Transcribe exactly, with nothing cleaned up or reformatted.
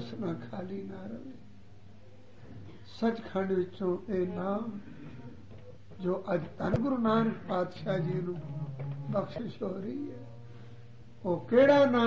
ਵਾਸਨਾ ਖਾਲੀ ਨਾ ਰਵੇ। ਸੱਚਖੰਡ ਵਿੱਚੋਂ ਇਹ ਨਾਮ ਜੋ ਅੱਜ ਧੰਨ ਗੁਰੂ ਨਾਨਕ ਪਾਤਸ਼ਾਹ ਜੀ ਨੂੰ ਬਖਸ਼ਿਸ਼ ਹੋ ਰਹੀ ਹੈ, ਉਹ ਕਿਹੜਾ ਨਾਮ